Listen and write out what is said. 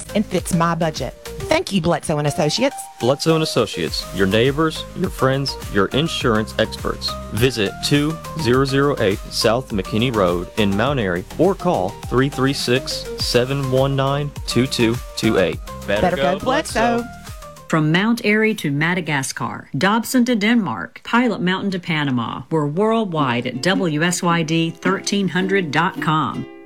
and fits my budget. Thank you, Bledsoe and Associates. Bledsoe and Associates, your neighbors, your friends, your insurance experts. Visit 2008 South McKinney Road in Mount Airy or call 336-719-2228. Better go Bledsoe. From Mount Airy to Madagascar, Dobson to Denmark, Pilot Mountain to Panama. We're worldwide at WSYD1300.com.